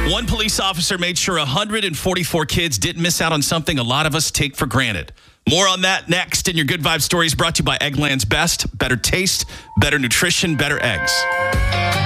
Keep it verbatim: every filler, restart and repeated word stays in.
One police officer made sure one hundred forty-four kids didn't miss out on something a lot of us take for granted. More on that next in your Good Vibe Stories, brought to you by Eggland's Best. Better taste, better nutrition, better eggs.